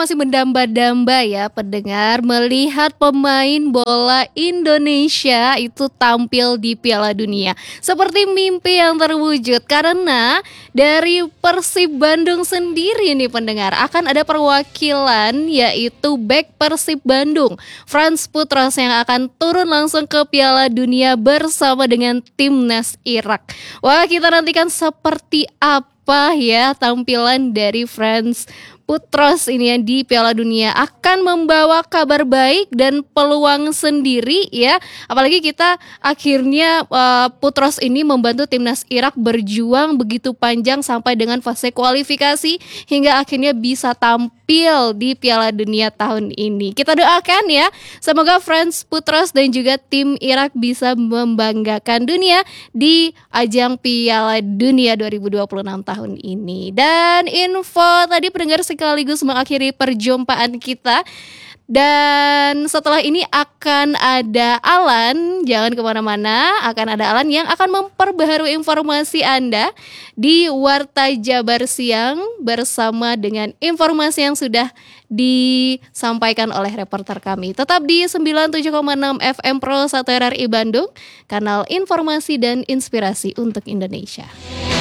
masih mendamba-damba ya pendengar melihat pemain bola Indonesia itu tampil di Piala Dunia. Seperti mimpi yang terwujud karena dari Persib Bandung sendiri nih pendengar akan ada perwakilan yaitu bek Persib Bandung Franz Putros yang akan turun langsung ke Piala Dunia bersama dengan timnas Irak. Wah, kita nantikan seperti apa ya tampilan dari Franz Putros ini yang di Piala Dunia akan membawa kabar baik dan peluang sendiri ya. Apalagi kita akhirnya Putros ini membantu timnas Irak berjuang begitu panjang sampai dengan fase kualifikasi hingga akhirnya bisa tampil di Piala Dunia tahun ini. Kita doakan ya, semoga Franz Putros dan juga tim Irak bisa membanggakan dunia di ajang Piala Dunia 2026 tahun ini. Dan info tadi pendengar sekaligus mengakhiri perjumpaan kita. Dan setelah ini akan ada Alan, jangan kemana-mana, akan ada Alan yang akan memperbaharui informasi Anda di Warta Jabar Siang bersama dengan informasi yang sudah disampaikan oleh reporter kami. Tetap di 97,6 FM Pro 1 RRI Bandung, kanal informasi dan inspirasi untuk Indonesia.